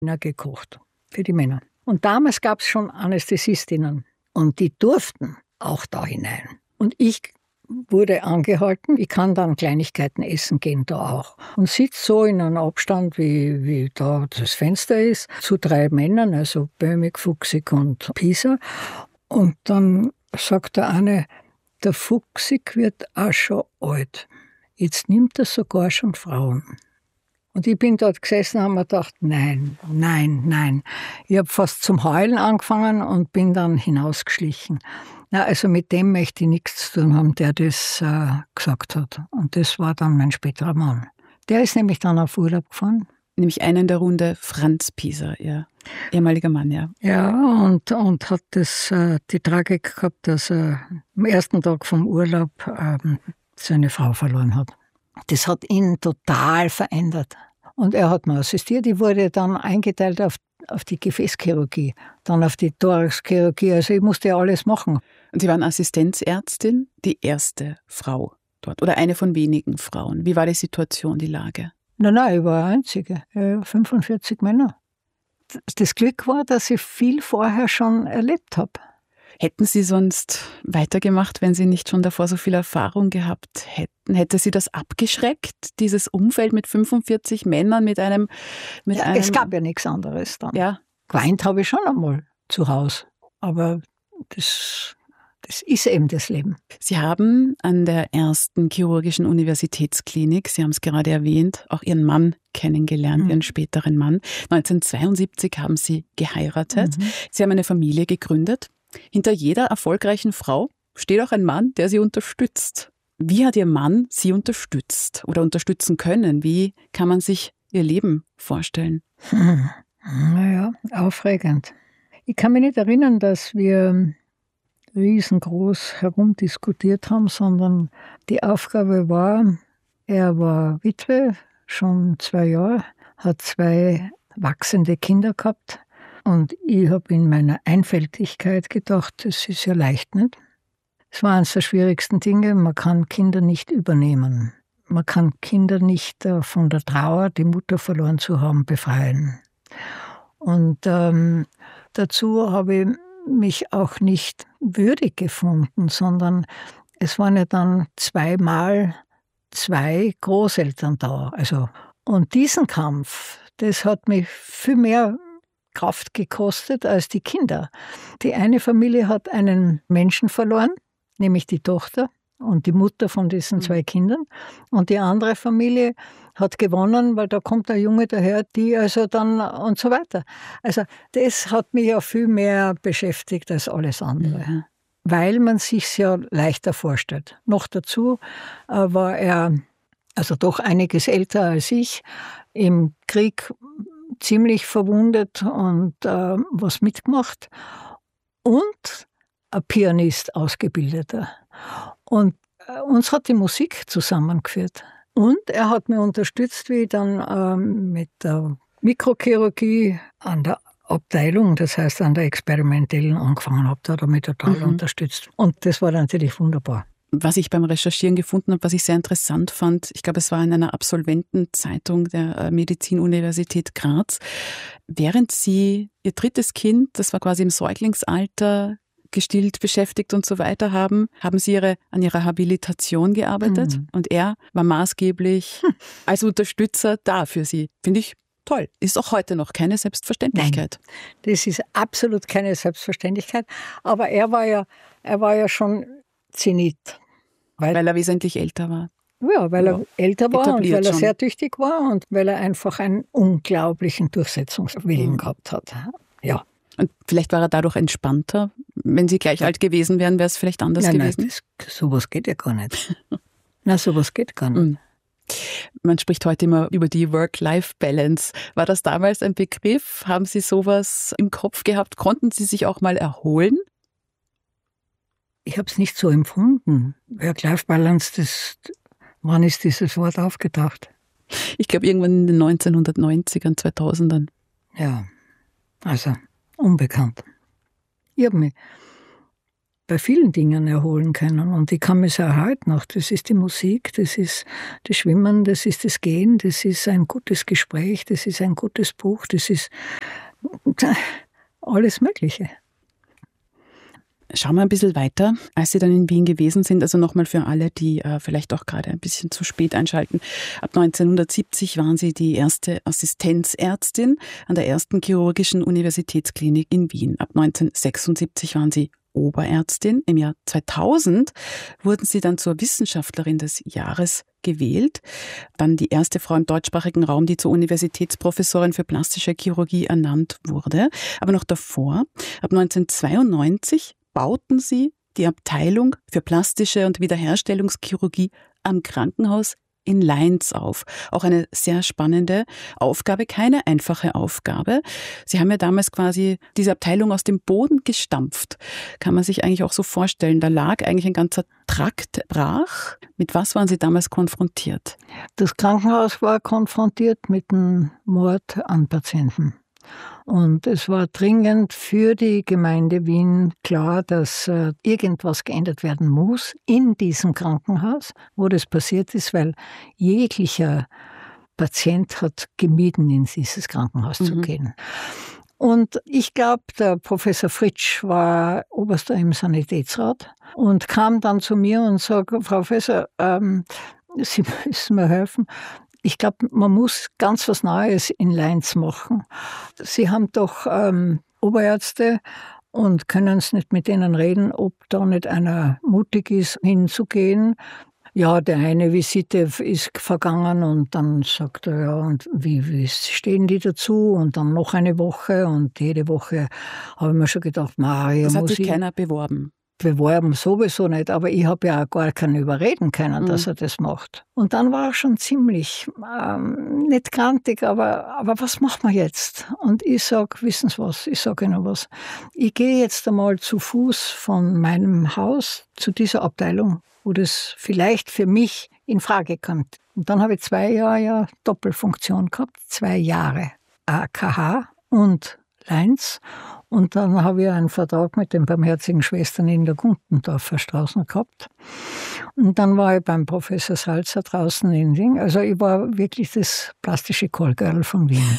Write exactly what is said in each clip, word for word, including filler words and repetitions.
gekocht für die Männer. Und damals gab es schon Anästhesistinnen und die durften auch da hinein. Und ich wurde angehalten, ich kann dann Kleinigkeiten essen gehen da auch. Und sitze so in einem Abstand, wie, wie da das Fenster ist, zu drei Männern, also Böhmig, Fuchsig und Pieser. Und dann sagt der eine, der Fuchsig wird auch schon alt. Jetzt nimmt er sogar schon Frauen. Und ich bin dort gesessen und habe mir gedacht, nein, nein, nein. Ich habe fast zum Heulen angefangen und bin dann hinausgeschlichen. Na, also mit dem möchte ich nichts zu tun haben, der das äh, gesagt hat. Und das war dann mein späterer Mann. Der ist nämlich dann auf Urlaub gefahren. Nämlich einen der Runde, Franz Pieser, ihr ehemaliger Mann, ja. Ja, und, und hat das, äh, die Tragik gehabt, dass er am ersten Tag vom Urlaub ähm, seine Frau verloren hat. Das hat ihn total verändert. Und er hat mir assistiert. Ich wurde dann eingeteilt auf, auf die Gefäßchirurgie, dann auf die Thoraxchirurgie. Also ich musste ja alles machen. Und Sie waren Assistenzärztin, die erste Frau dort oder eine von wenigen Frauen. Wie war die Situation, die Lage? Nein, nein, ich war eine einzige. Ja, fünfundvierzig Männer. Das Glück war, dass ich viel vorher schon erlebt habe. Hätten Sie sonst weitergemacht, wenn Sie nicht schon davor so viel Erfahrung gehabt hätten? Hätte Sie das abgeschreckt, dieses Umfeld mit fünfundvierzig Männern, mit einem... Mit ja, einem es gab ja nichts anderes dann. Ja. Geweint habe ich schon einmal zu Hause, aber das, das ist eben das Leben. Sie haben an der ersten chirurgischen Universitätsklinik, Sie haben es gerade erwähnt, auch Ihren Mann kennengelernt, mhm. Ihren späteren Mann. neunzehnhundertzweiundsiebzig haben Sie geheiratet. Mhm. Sie haben eine Familie gegründet. Hinter jeder erfolgreichen Frau steht auch ein Mann, der sie unterstützt. Wie hat Ihr Mann Sie unterstützt oder unterstützen können? Wie kann man sich Ihr Leben vorstellen? Hm. Naja, aufregend. Ich kann mich nicht erinnern, dass wir riesengroß herumdiskutiert haben, sondern die Aufgabe war, er war Witwe, schon zwei Jahre, hat zwei wachsende Kinder gehabt. Und ich habe in meiner Einfältigkeit gedacht, das ist ja leicht, nicht? Es war eines der schwierigsten Dinge, man kann Kinder nicht übernehmen. Man kann Kinder nicht von der Trauer, die Mutter verloren zu haben, befreien. Und ähm, dazu habe ich mich auch nicht würdig gefunden, sondern es waren ja dann zweimal zwei Großeltern da. Also, und diesen Kampf, das hat mich viel mehr Kraft gekostet als die Kinder. Die eine Familie hat einen Menschen verloren, nämlich die Tochter und die Mutter von diesen zwei Kindern. Und die andere Familie hat gewonnen, weil da kommt ein Junge daher, die also dann und so weiter. Also das hat mich ja viel mehr beschäftigt als alles andere. Mhm. Weil man sich ja leichter vorstellt. Noch dazu äh, war er also doch einiges älter als ich, im Krieg ziemlich verwundet und äh, was mitgemacht und ein Pianist ausgebildeter. Und äh, uns hat die Musik zusammengeführt. Und er hat mich unterstützt, wie ich dann ähm, mit der Mikrochirurgie an der Abteilung, das heißt an der experimentellen angefangen habe. Da hat er mich total mhm. unterstützt. Und das war natürlich wunderbar. Was ich beim Recherchieren gefunden habe, was ich sehr interessant fand, ich glaube, es war in einer Absolventenzeitung der Medizinuniversität Graz, während Sie Ihr drittes Kind, das war quasi im Säuglingsalter, gestillt, beschäftigt und so weiter haben, haben Sie ihre, an ihrer Habilitation gearbeitet mhm. und er war maßgeblich hm. als Unterstützer da für Sie. Finde ich toll. Ist auch heute noch keine Selbstverständlichkeit. Nein, das ist absolut keine Selbstverständlichkeit. Aber er war ja, er war ja schon Zenit. Weil, weil er wesentlich älter war. Ja, weil ja. er älter war und weil er schon. sehr tüchtig war und weil er einfach einen unglaublichen Durchsetzungswillen mhm. gehabt hat. Ja. Und vielleicht war er dadurch entspannter. Wenn Sie gleich alt gewesen wären, wäre es vielleicht anders nein, gewesen? Nein, das, sowas geht ja gar nicht. Nein, sowas geht gar nicht. Man spricht heute immer über die Work-Life-Balance. War das damals ein Begriff? Haben Sie sowas im Kopf gehabt? Konnten Sie sich auch mal erholen? Ich habe es nicht so empfunden. Work-Life-Balance, das, wann ist dieses Wort aufgetaucht? Ich glaube irgendwann in den neunzehnhundertneunzigern, zweitausendern. Ja, also unbekannt. Ich habe mich bei vielen Dingen erholen können. Und ich kann mich auch heute noch, das ist die Musik, das ist das Schwimmen, das ist das Gehen, das ist ein gutes Gespräch, das ist ein gutes Buch, das ist alles Mögliche. Schauen wir ein bisschen weiter, als Sie dann in Wien gewesen sind, also nochmal für alle, die äh, vielleicht auch gerade ein bisschen zu spät einschalten. Ab neunzehnhundertsiebzig waren Sie die erste Assistenzärztin an der ersten chirurgischen Universitätsklinik in Wien. Ab neunzehnhundertsechsundsiebzig waren Sie Oberärztin. Im Jahr zweitausend wurden Sie dann zur Wissenschaftlerin des Jahres gewählt. Dann die erste Frau im deutschsprachigen Raum, die zur Universitätsprofessorin für plastische Chirurgie ernannt wurde. Aber noch davor, ab neunzehnhundertzweiundneunzig, bauten Sie die Abteilung für plastische und Wiederherstellungschirurgie am Krankenhaus in Leins auf. Auch eine sehr spannende Aufgabe, keine einfache Aufgabe. Sie haben ja damals quasi diese Abteilung aus dem Boden gestampft. Kann man sich eigentlich auch so vorstellen. Da lag eigentlich ein ganzer Trakt brach. Mit was waren Sie damals konfrontiert? Das Krankenhaus war konfrontiert mit dem Mord an Patienten. Und es war dringend für die Gemeinde Wien klar, dass äh, irgendwas geändert werden muss in diesem Krankenhaus, wo das passiert ist, weil jeglicher Patient hat gemieden, in dieses Krankenhaus mhm. zu gehen. Und ich glaube, der Professor Fritsch war Oberster im Sanitätsrat und kam dann zu mir und sagte, Frau Professor, ähm, Sie müssen mir helfen. Ich glaube, man muss ganz was Neues in Leins machen. Sie haben doch ähm, Oberärzte und können es nicht mit denen reden, ob da nicht einer mutig ist, hinzugehen. Ja, der eine Visite ist vergangen und dann sagt er, ja, und wie, wie stehen die dazu? Und dann noch eine Woche und jede Woche habe ich mir schon gedacht, Maria, das hat muss sich ich keiner beworben. Beworben sowieso nicht, aber ich habe ja auch gar keinen überreden können, mhm. dass er das macht. Und dann war er schon ziemlich, ähm, nicht grantig, aber, aber was machen wir jetzt? Und ich sage, wissen Sie was, ich sage Ihnen was. Ich gehe jetzt einmal zu Fuß von meinem Haus zu dieser Abteilung, wo das vielleicht für mich in Frage kommt. Und dann habe ich zwei Jahre ja Doppelfunktion gehabt, zwei Jahre A K H und Leins. Und dann habe ich einen Vertrag mit den Barmherzigen Schwestern in der Guntendorfer Straße gehabt. Und dann war ich beim Professor Salzer draußen in Wien. Also ich war wirklich das plastische Callgirl von Wien.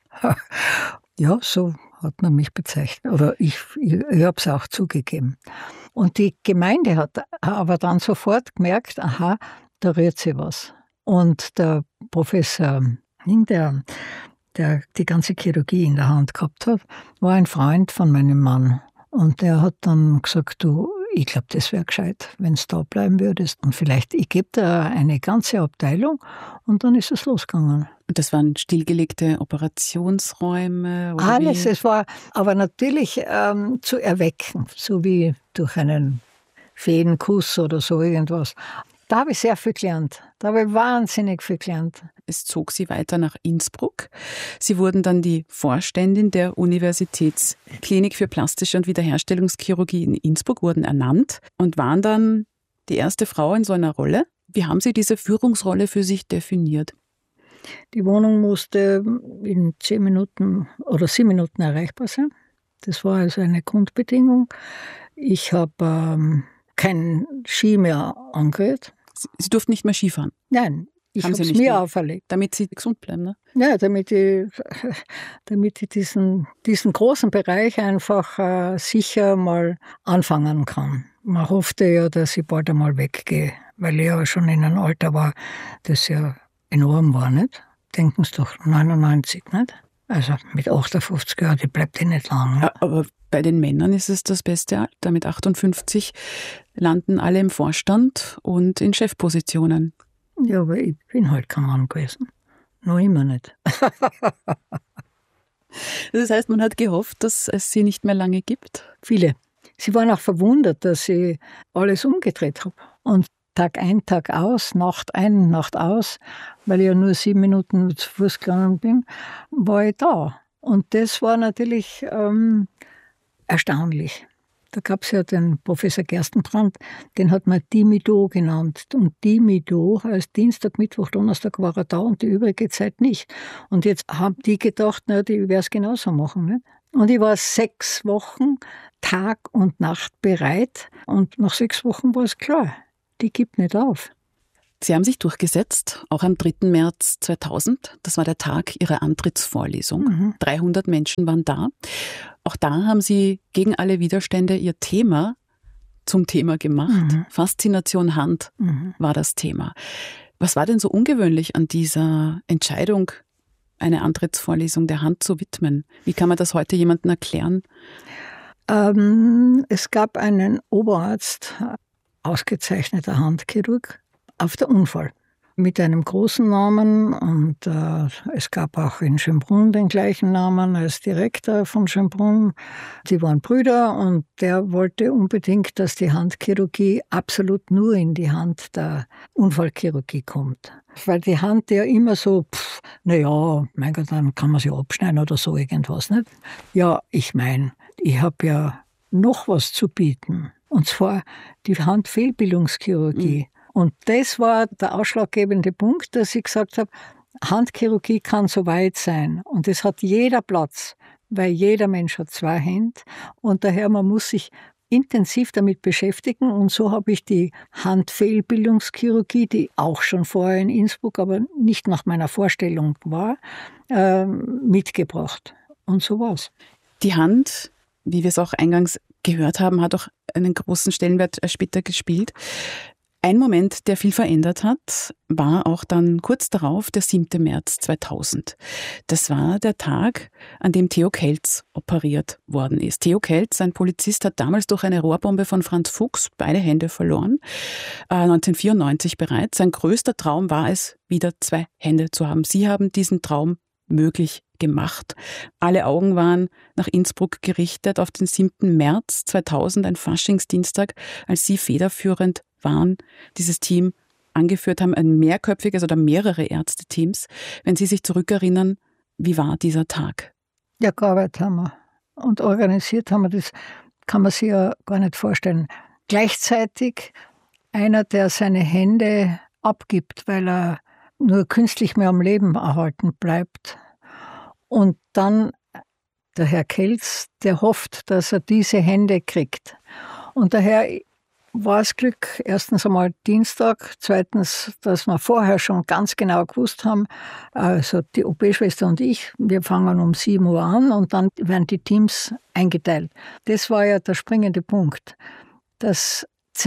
Ja, so hat man mich bezeichnet. Oder ich, ich, ich habe es auch zugegeben. Und die Gemeinde hat aber dann sofort gemerkt, aha, da rührt sich was. Und der Professor Ning, der der die ganze Chirurgie in der Hand gehabt hat, war ein Freund von meinem Mann. Und der hat dann gesagt, du, ich glaube, das wäre gescheit, wenn du da bleiben würdest. Und vielleicht, ich gebe da eine ganze Abteilung und dann ist es losgegangen. Und das waren stillgelegte Operationsräume? Oder Alles, wie? Es war aber natürlich ähm, zu erwecken, so wie durch einen Feenkuss oder so irgendwas. Da habe ich sehr viel gelernt. Da habe ich wahnsinnig viel gelernt. Es zog sie weiter nach Innsbruck. Sie wurden dann die Vorständin der Universitätsklinik für plastische und Wiederherstellungschirurgie in Innsbruck, wurden ernannt und waren dann die erste Frau in so einer Rolle. Wie haben Sie diese Führungsrolle für sich definiert? Die Wohnung musste in zehn Minuten oder sieben Minuten erreichbar sein. Das war also eine Grundbedingung. Ich habe ähm, kein Ski mehr angerührt. Sie durften nicht mehr Skifahren? Nein, ich habe es mir mehr auferlegt. Damit Sie gesund bleiben, ne? Ja, damit ich, damit ich diesen, diesen großen Bereich einfach äh, sicher mal anfangen kann. Man hoffte ja, dass ich bald einmal weggehe, weil ich ja schon in einem Alter war, das ja enorm war, nicht? Denken Sie doch, neunundneunzig, nicht? Also mit achtundfünfzig Jahren, die bleibt eh nicht lang. Ne? Aber bei den Männern ist es das beste Alter. Mit achtundfünfzig landen alle im Vorstand und in Chefpositionen. Ja, aber ich bin halt kein Mann gewesen. Noch immer nicht. Das heißt, man hat gehofft, dass es sie nicht mehr lange gibt? Viele. Sie waren auch verwundert, dass ich alles umgedreht habe. Und Tag ein, Tag aus, Nacht ein, Nacht aus, weil ich ja nur sieben Minuten zu Fuß gegangen bin, war ich da. Und das war natürlich ähm, erstaunlich. Da gab es ja den Professor Gerstenbrand, den hat man Dimido genannt. Und Dimido heißt Dienstag, Mittwoch, Donnerstag war er da und die übrige Zeit nicht. Und jetzt haben die gedacht, na, die werden es genauso machen. Nicht? Und ich war sechs Wochen Tag und Nacht bereit. Und nach sechs Wochen war es klar, die gibt nicht auf. Sie haben sich durchgesetzt, auch am dritten März zweitausend. Das war der Tag Ihrer Antrittsvorlesung. Mhm. dreihundert Menschen waren da. Auch da haben Sie gegen alle Widerstände Ihr Thema zum Thema gemacht. Mhm. Faszination Hand mhm. war das Thema. Was war denn so ungewöhnlich an dieser Entscheidung, eine Antrittsvorlesung der Hand zu widmen? Wie kann man das heute jemandem erklären? Ähm, es gab einen Oberarzt, ausgezeichneter Handchirurg, auf der Unfall mit einem großen Namen, und äh, es gab auch in Schönbrunn den gleichen Namen als Direktor von Schönbrunn. Die waren Brüder, und der wollte unbedingt, dass die Handchirurgie absolut nur in die Hand der Unfallchirurgie kommt. Weil die Hand ja immer so, pff, naja, mein Gott, dann kann man sie abschneiden oder so irgendwas, nicht? Ja, ich meine, ich habe ja noch was zu bieten, und zwar die Handfehlbildungschirurgie. Mhm. Und das war der ausschlaggebende Punkt, dass ich gesagt habe, Handchirurgie kann so weit sein. Und es hat jeder Platz, weil jeder Mensch hat zwei Hände. Und daher, man muss sich intensiv damit beschäftigen. Und so habe ich die Handfehlbildungschirurgie, die auch schon vorher in Innsbruck, aber nicht nach meiner Vorstellung war, äh, mitgebracht. Und so war's. Die Hand, wie wir es auch eingangs gehört haben, hat auch einen großen Stellenwert später gespielt. Ein Moment, der viel verändert hat, war auch dann kurz darauf der siebte März zweitausend. Das war der Tag, an dem Theo Kelz operiert worden ist. Theo Kelz, ein Polizist, hat damals durch eine Rohrbombe von Franz Fuchs beide Hände verloren, äh, neunzehnhundertvierundneunzig bereits. Sein größter Traum war es, wieder zwei Hände zu haben. Sie haben diesen Traum möglich gemacht. Alle Augen waren nach Innsbruck gerichtet auf den siebten März zweitausend, ein Faschingsdienstag, als Sie federführend waren, dieses Team angeführt haben, ein mehrköpfiges oder mehrere Ärzteteams. Wenn Sie sich zurückerinnern, wie war dieser Tag? Ja, gearbeitet haben wir und organisiert haben wir, das kann man sich ja gar nicht vorstellen. Gleichzeitig einer, der seine Hände abgibt, weil er nur künstlich mehr am Leben erhalten bleibt. Und dann der Herr Kelz, der hofft, dass er diese Hände kriegt. Und daher war es Glück, erstens einmal Dienstag, zweitens, dass wir vorher schon ganz genau gewusst haben, also die O P-Schwester und ich, wir fangen um sieben Uhr an und dann werden die Teams eingeteilt. Das war ja der springende Punkt, dass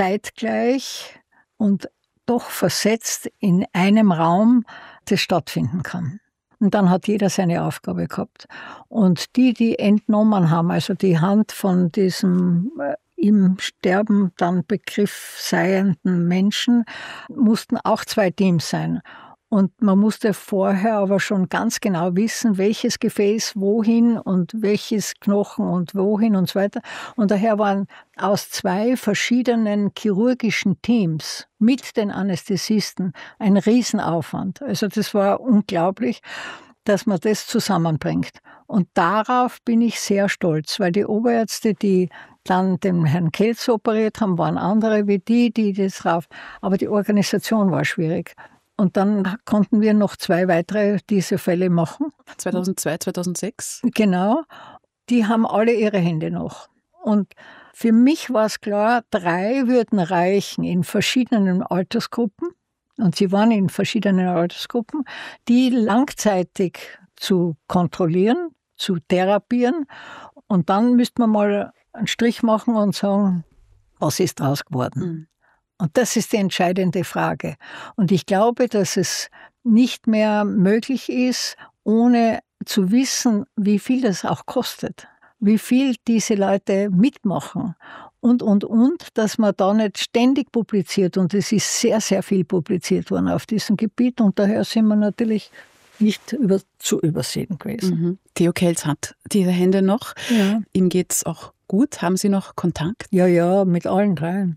zeitgleich und doch versetzt in einem Raum das stattfinden kann. Und dann hat jeder seine Aufgabe gehabt. Und die, die entnommen haben, also die Hand von diesem äh, im Sterben dann Begriff seienden Menschen, mussten auch zwei Teams sein. Und man musste vorher aber schon ganz genau wissen, welches Gefäß wohin und welches Knochen und wohin und so weiter. Und daher waren aus zwei verschiedenen chirurgischen Teams mit den Anästhesisten ein Riesenaufwand. Also das war unglaublich, dass man das zusammenbringt. Und darauf bin ich sehr stolz, weil die Oberärzte, die dann den Herrn Kelz operiert haben, waren andere wie die, die das drauf. Aber die Organisation war schwierig. Und dann konnten wir noch zwei weitere diese Fälle machen. zweitausendzwei, zweitausendsechs? Genau. Die haben alle ihre Hände noch. Und für mich war es klar, drei würden reichen in verschiedenen Altersgruppen. Und sie waren in verschiedenen Altersgruppen, die langzeitig zu kontrollieren, zu therapieren. Und dann müsste man mal einen Strich machen und sagen, was ist daraus geworden? Mhm. Und das ist die entscheidende Frage. Und ich glaube, dass es nicht mehr möglich ist, ohne zu wissen, wie viel das auch kostet, wie viel diese Leute mitmachen und, und, und, dass man da nicht ständig publiziert. Und es ist sehr, sehr viel publiziert worden auf diesem Gebiet. Und daher sind wir natürlich nicht über, zu übersehen gewesen. Mhm. Theo Kelz hat diese Hände noch. Ja. Ihm geht es auch gut. Haben Sie noch Kontakt? Ja, ja, mit allen dreien.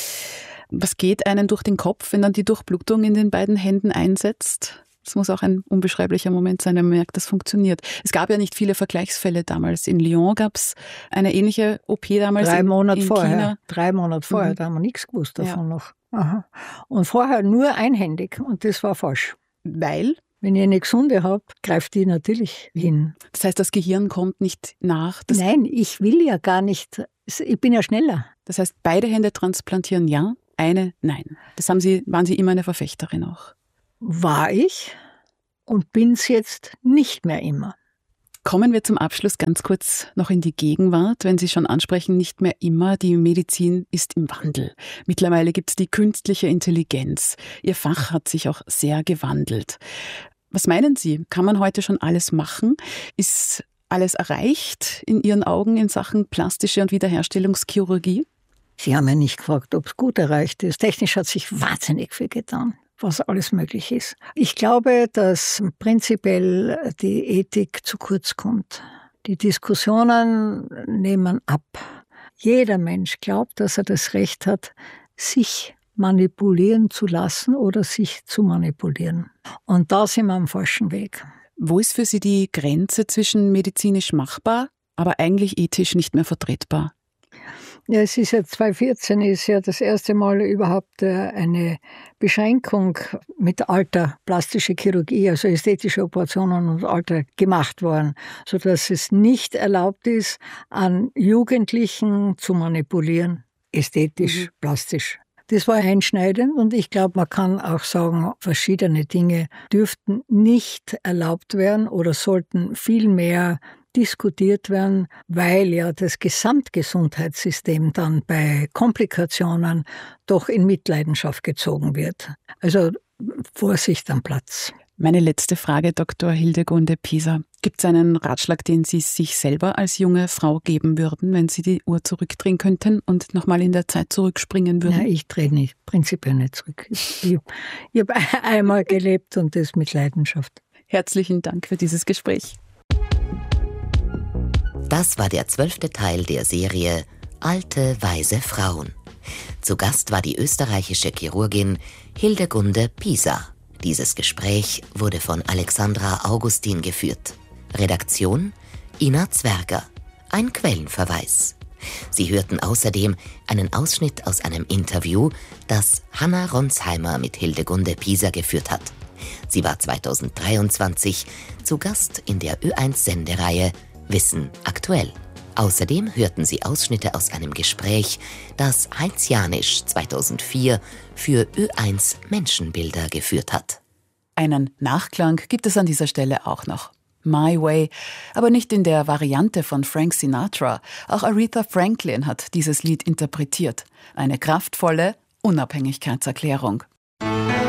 Was geht einem durch den Kopf, wenn dann die Durchblutung in den beiden Händen einsetzt? Das muss auch ein unbeschreiblicher Moment sein, wenn man merkt, das funktioniert. Es gab ja nicht viele Vergleichsfälle damals. In Lyon gab es eine ähnliche O P damals Drei in, Monate in vorher. China. Drei Monate vorher, mhm. Da haben wir nichts gewusst davon ja. noch. Aha. Und vorher nur einhändig und das war falsch. Weil? Wenn ich eine gesunde habe, greift die natürlich hin. Das heißt, das Gehirn kommt nicht nach? Das Nein, ich will ja gar nicht. Ich bin ja schneller. Das heißt, beide Hände transplantieren ja, eine nein. Das haben Sie, waren Sie immer eine Verfechterin auch? War ich und bin es jetzt nicht mehr immer. Kommen wir zum Abschluss ganz kurz noch in die Gegenwart. Wenn Sie schon ansprechen, nicht mehr immer. Die Medizin ist im Wandel. Mittlerweile gibt es die künstliche Intelligenz. Ihr Fach hat sich auch sehr gewandelt. Was meinen Sie? Kann man heute schon alles machen? Ist alles erreicht in Ihren Augen in Sachen plastische und Wiederherstellungschirurgie? Sie haben ja nicht gefragt, ob es gut erreicht ist. Technisch hat sich wahnsinnig viel getan, was alles möglich ist. Ich glaube, dass prinzipiell die Ethik zu kurz kommt. Die Diskussionen nehmen ab. Jeder Mensch glaubt, dass er das Recht hat, sich manipulieren zu lassen oder sich zu manipulieren. Und da sind wir am falschen Weg. Wo ist für Sie die Grenze zwischen medizinisch machbar, aber eigentlich ethisch nicht mehr vertretbar? Ja, es ist ja zweitausendvierzehn ist ja das erste Mal überhaupt eine Beschränkung mit Alter, plastische Chirurgie, also ästhetische Operationen und Alter gemacht worden, sodass es nicht erlaubt ist, an Jugendlichen zu manipulieren, ästhetisch, mhm. plastisch. Das war einschneidend und ich glaube, man kann auch sagen, verschiedene Dinge dürften nicht erlaubt werden oder sollten viel mehr diskutiert werden, weil ja das Gesamtgesundheitssystem dann bei Komplikationen doch in Mitleidenschaft gezogen wird. Also Vorsicht am Platz. Meine letzte Frage, Doktor Hildegunde Pieser. Gibt es einen Ratschlag, den Sie sich selber als junge Frau geben würden, wenn Sie die Uhr zurückdrehen könnten und nochmal in der Zeit zurückspringen würden? Nein, ich drehe nicht, prinzipiell nicht zurück. Ich, ich, ich habe einmal gelebt und das mit Leidenschaft. Herzlichen Dank für dieses Gespräch. Das war der zwölfte Teil der Serie Alte, weise Frauen. Zu Gast war die österreichische Chirurgin Hildegunde Pieser. Dieses Gespräch wurde von Alexandra Augustin geführt. Redaktion Ina Zwerger. Ein Quellenverweis. Sie hörten außerdem einen Ausschnitt aus einem Interview, das Hanna Ronsheimer mit Hildegunde Pieser geführt hat. Sie war zweitausenddreiundzwanzig zu Gast in der Ö eins Sendereihe Wissen aktuell. Außerdem hörten Sie Ausschnitte aus einem Gespräch, das Heinz Janisch zweitausendvier für Ö eins Menschenbilder geführt hat. Einen Nachklang gibt es an dieser Stelle auch noch. My Way, aber nicht in der Variante von Frank Sinatra. Auch Aretha Franklin hat dieses Lied interpretiert. Eine kraftvolle Unabhängigkeitserklärung.